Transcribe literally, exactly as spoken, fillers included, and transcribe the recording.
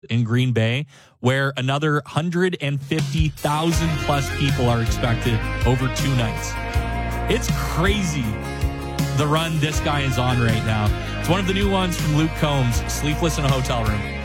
in Green Bay, where another one hundred fifty thousand plus people are expected over two nights. It's crazy the run this guy is on right now. It's one of the new ones from Luke Combs, Sleepless in a Hotel Room.